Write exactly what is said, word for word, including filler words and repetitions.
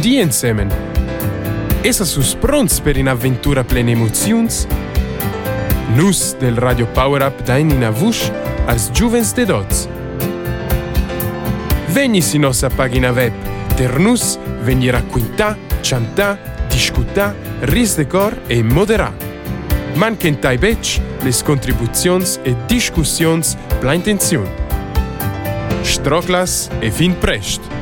gaudir insemen. Essa sus pronts per un'avventura plena emozions? Nus del Radio Power Up dain in avush als giuvens de dots. Vegni si nostra pagina web, der nus vegni racquintà, chantà, discutà, ris de cor e moderà. Manquentai bec les contribuzions e discussions pla intenziun. Stroclas e fin prest.